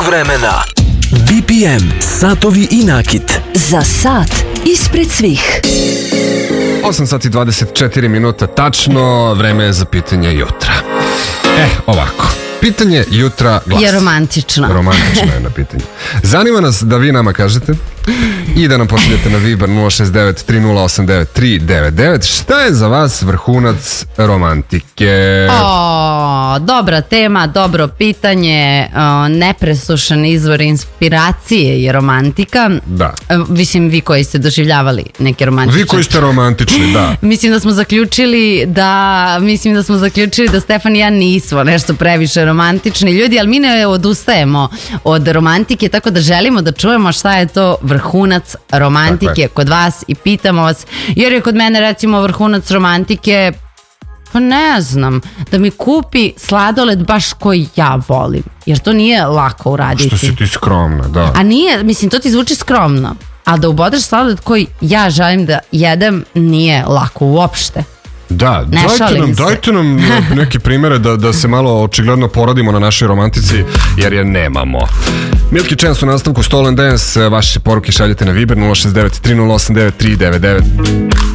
vremena. BPM, satovi i nakit. Za sat ispred svih. 8 sati 24 minuta tačno, vreme je za pitanje jutra. Ovako. Pitanje jutra glasi. Je romantično. Romantično je na pitanje. Zanima nas da vi nama kažete i da nam pošaljete na Viber 069 3089 399 šta je za vas vrhunac romantike? Dobra tema, dobro pitanje, nepresušan izvor inspiracije je romantika. Da. Mislim, vi koji ste doživljavali neke romantične. Vi koji ste romantični, da. Mislim da smo zaključili da Stefan i ja nismo nešto previše romantični ljudi, ali mi ne odustajemo od romantike, tako da želimo da čujemo šta je to vrhunac romantike kod vas i pitamo vas, jer je kod mene recimo vrhunac romantike, pa ne znam, da mi kupi sladoled baš koji ja volim, jer to nije lako uraditi. Što si ti skromna, da. A nije, mislim, to ti zvuči skromno, a da ubodreš sladoled koji ja želim da jedem nije lako uopšte. Da, dajte nam neke primere da se malo očigledno poradimo na našoj romantici, jer je nemamo. Milky Chance u nastavku Stolen Dance, vaše poruke šaljete na Viber 069 3089 399.